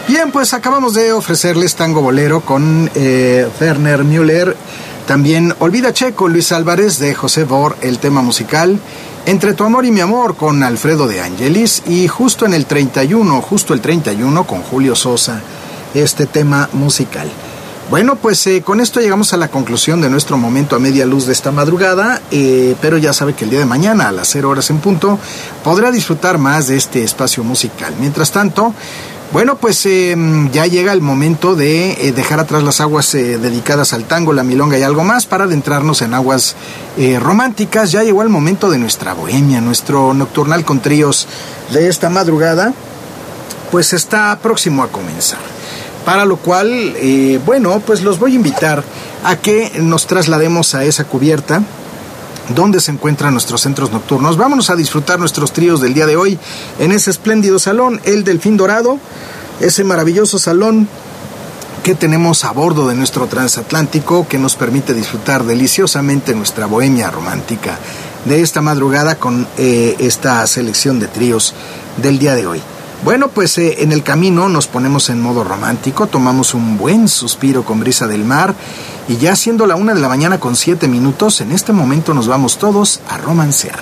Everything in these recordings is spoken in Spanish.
Bien, pues acabamos de ofrecerles Tango Bolero con Werner Müller. También Olvida Checo, Luis Álvarez, de José Bor, el tema musical. Entre tu amor y mi amor, con Alfredo de Angelis. Y justo el 31, con Julio Sosa, este tema musical. Bueno, pues con esto llegamos a la conclusión de nuestro momento a media luz de esta madrugada, pero ya sabe que el día de mañana a las 0 horas en punto podrá disfrutar más de este espacio musical. Mientras tanto, bueno, pues ya llega el momento de dejar atrás las aguas dedicadas al tango, la milonga y algo más para adentrarnos en aguas románticas. Ya llegó el momento de nuestra bohemia, nuestro nocturnal con tríos de esta madrugada, pues está próximo a comenzar. Para lo cual, bueno, pues los voy a invitar a que nos traslademos a esa cubierta donde se encuentran nuestros centros nocturnos. Vámonos a disfrutar nuestros tríos del día de hoy en ese espléndido salón, el Delfín Dorado, ese maravilloso salón que tenemos a bordo de nuestro transatlántico, que nos permite disfrutar deliciosamente nuestra bohemia romántica de esta madrugada con esta selección de tríos del día de hoy. Bueno, pues en el camino nos ponemos en modo romántico, tomamos un buen suspiro con brisa del mar y ya siendo la 1:07 a.m, en este momento nos vamos todos a romancear.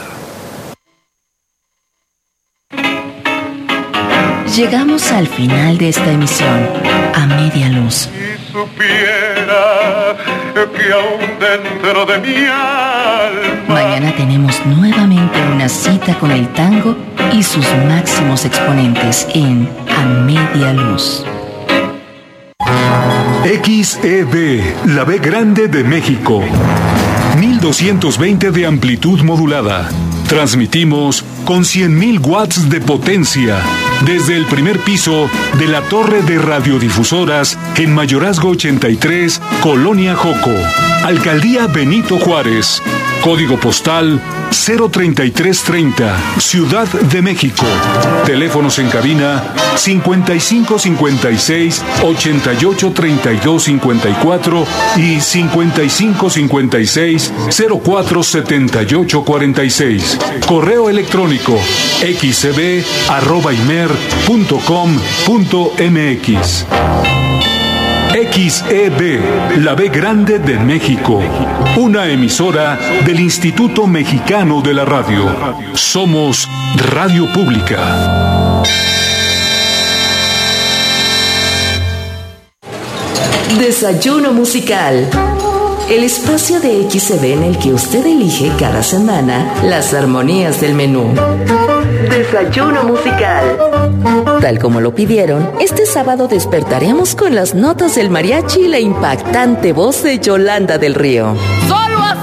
Llegamos al final de esta emisión, a media luz. Si supiera que aún dentro de mi alma... Mañana tenemos nuevamente una cita con el tango y sus máximos exponentes en A Media Luz. XEB, la B grande de México. 1220 de amplitud modulada. Transmitimos con 100.000 watts de potencia desde el primer piso de la torre de radiodifusoras en Mayorazgo 83, Colonia Joco, Alcaldía Benito Juárez. Código postal 03330, Ciudad de México. Teléfonos en cabina 5556 88 32 54 y 5556 04 78 46. Correo electrónico xeb@imer.com.mx. XEB, la B grande de México. Una emisora del Instituto Mexicano de la Radio. Somos Radio Pública. Desayuno musical. El espacio de XEB en el que usted elige cada semana las armonías del menú. Desayuno musical. Tal como lo pidieron, este sábado despertaremos con las notas del mariachi y la impactante voz de Yolanda del Río.